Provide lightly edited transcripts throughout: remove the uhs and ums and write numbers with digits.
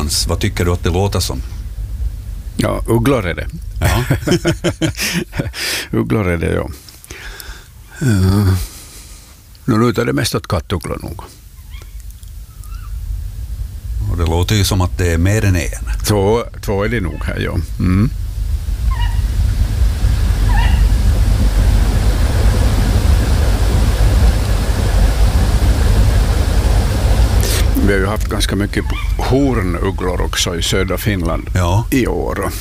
Hans, vad tycker du att det låter som? Ja, ugglor är det. Ja. Ugglor är det, ja. Nu lutar det mest åt kattugglor nog. Och det låter ju som att det är mer än en. Två är det nog här, ja. Mm. Vi har ju haft ganska mycket hornugglor också i södra Finland i år.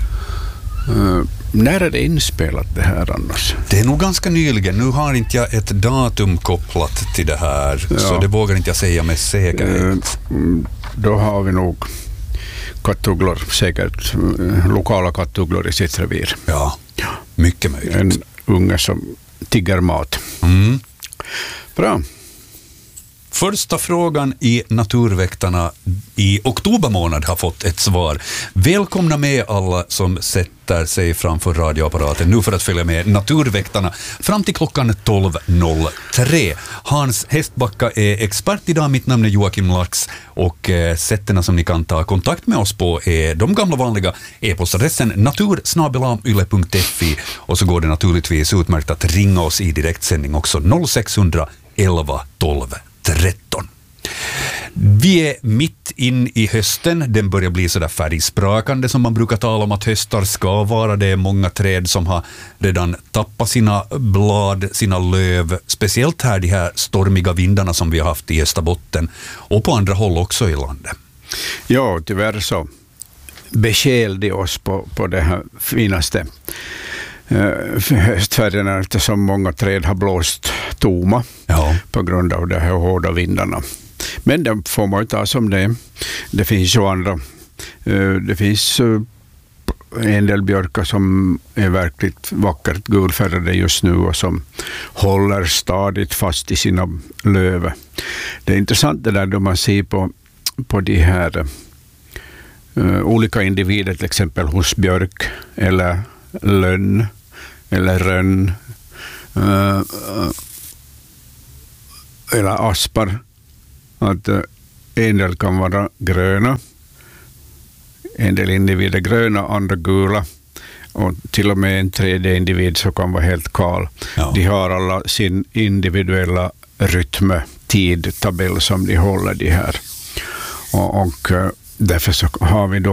När är det inspelat det här annars? Det är nog ganska nyligen. Nu har inte jag ett datum kopplat till det här, så det vågar inte jag säga med säkerhet. Då har vi nog kattugglor, säkert lokala kattugglor i sitt revir. Ja, mycket möjligt. En unge som tigger mat. Mm. Bra. Första frågan i Naturväktarna i oktober månad har fått ett svar. Välkomna med alla som sätter sig framför radioapparaten nu för att följa med Naturväktarna fram till klockan 12.03. Hans Hästbacka är expert idag. Mitt namn är Joakim Lax och sätten som ni kan ta kontakt med oss på är de gamla vanliga e-postadressen natur@yle.fi och så går det naturligtvis utmärkt att ringa oss i direktsändning också 0600 11 12 13. Vi är mitt in i hösten. Den börjar bli så där färgsprakande som man brukar tala om att höstar ska vara. Det är många träd som har redan tappat sina blad, sina löv. Speciellt här de här stormiga vindarna som vi har haft i Österbotten och på andra håll också i landet. Ja, tyvärr så beskäl de oss på det här finaste höstfärgerna eftersom många träd har blåst tomma på grund av de här hårda vindarna. Men det får man ju ta som det. Det finns ju andra. Det finns en del björkar som är verkligt vackert gulfärgade just nu och som håller stadigt fast i sina löv. Det är intressant det där då man ser på de här olika individer, till exempel hos björk eller lönn eller rönn eller aspar, att en del kan vara gröna, en del individer gröna, andra gula och till och med en tredje individ så kan vara helt kal. Ja. De har alla sin individuella rytm, tid, tabell som de håller de här och därför så har vi då